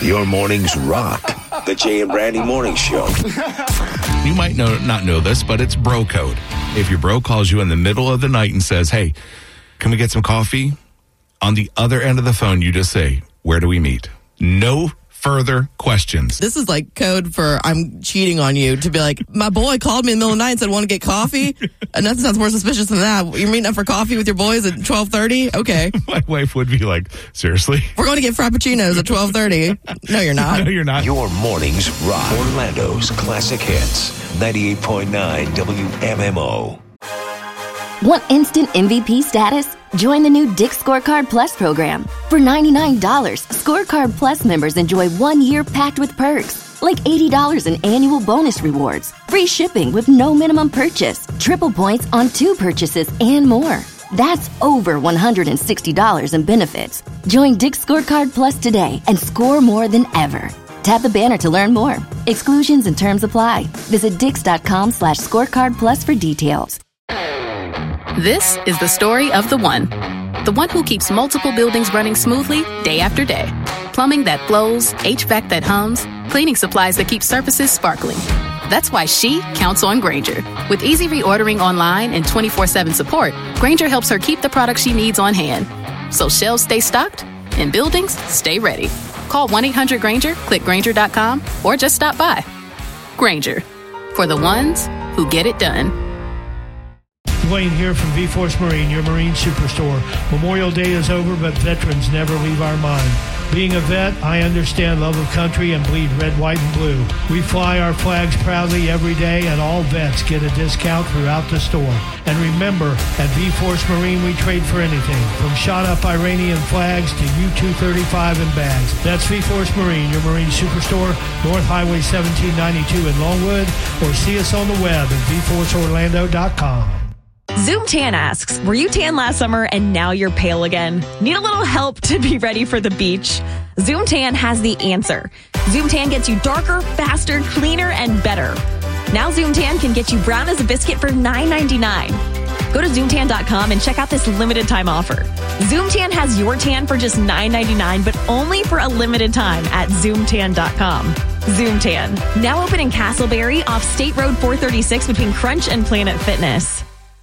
Your mornings rock. The Jay and Brandy Morning Show. You might not know this, but it's bro code. If your bro calls you in the middle of the night and says, hey, can we get some coffee? On the other end of the phone, you just say, where do we meet? No further questions. This is like code for I'm cheating on you, to be like, my boy called me in the middle of the night and said, want to get coffee? And nothing sounds more suspicious than that. You're meeting up for coffee with your boys at 12:30? Okay. My wife would be like, seriously? We're going to get frappuccinos at 12:30. No, you're not. No, you're not. Your mornings rock. Orlando's classic hits. 98.9 WMMO. Want instant MVP status? Join the new Dick's Scorecard Plus program. For $99, Scorecard Plus members enjoy 1 year packed with perks, like $80 in annual bonus rewards, free shipping with no minimum purchase, triple points on 2 purchases, and more. That's over $160 in benefits. Join Dick's Scorecard Plus today and score more than ever. Tap the banner to learn more. Exclusions and terms apply. Visit dix.com/scorecard plus for details. This is the story of the one who keeps multiple buildings running smoothly day after day. Plumbing that flows, HVAC that hums, cleaning supplies that keep surfaces sparkling. That's why she counts on Grainger. With easy reordering online and 24/7 support, Grainger helps her keep the products she needs on hand. So shelves stay stocked and buildings stay ready. Call 1-800-GRAINGER, click Grainger.com, or just stop by. Grainger, for the ones who get it done. Dwayne here from V-Force Marine, your Marine Superstore. Memorial Day is over, but veterans never leave our mind. Being a vet, I understand love of country and bleed red, white, and blue. We fly our flags proudly every day, and all vets get a discount throughout the store. And remember, at V-Force Marine, we trade for anything, from shot-up Iranian flags to U-235 and bags. That's V-Force Marine, your Marine Superstore, North Highway 1792 in Longwood, or see us on the web at vforceorlando.com. Zoom Tan asks, were you tan last summer and now you're pale again? Need a little help to be ready for the beach? Zoom Tan has the answer. Zoom Tan gets you darker, faster, cleaner, and better. Now Zoom Tan can get you brown as a biscuit for $9.99. Go to ZoomTan.com and check out this limited time offer. Zoom Tan has your tan for just $9.99, but only for a limited time at ZoomTan.com. Zoom Tan, now open in Castleberry off State Road 436 between Crunch and Planet Fitness.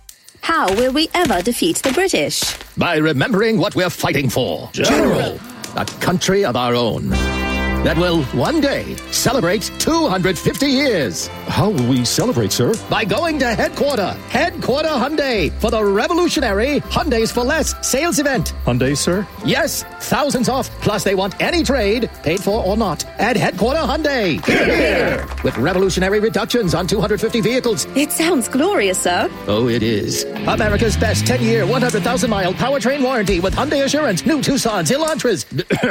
How will we ever defeat the British? By remembering what we're fighting for. General. A country of our own. That will one day celebrate 250 years. How will we celebrate, sir? By going to Headquarter Hyundai, for the revolutionary Hyundais for Less sales event. Hyundai, sir? Yes, thousands off. Plus, they want any trade, paid for or not, at Headquarter Hyundai. Here. With revolutionary reductions on 250 vehicles. It sounds glorious, sir. Oh, it is. America's best 10-year, 100,000-mile powertrain warranty with Hyundai Assurance. New Tucsons, Elantras.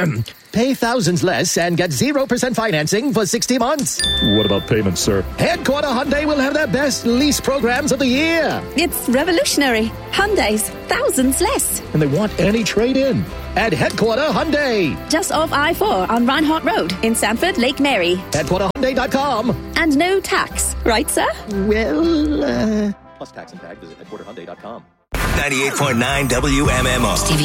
Pay thousands less and get 0% financing for 60 months. What about payments, sir? Headquarter Hyundai will have their best lease programs of the year. It's revolutionary. Hyundai's thousands less. And they want any trade-in. At Headquarter Hyundai. Just off I-4 on Reinhardt Road in Sanford, Lake Mary. HeadquarterHyundai.com. And no tax, right, sir? Well, plus tax and tag, visit HeadquarterHyundai.com. 98.9 WMMO.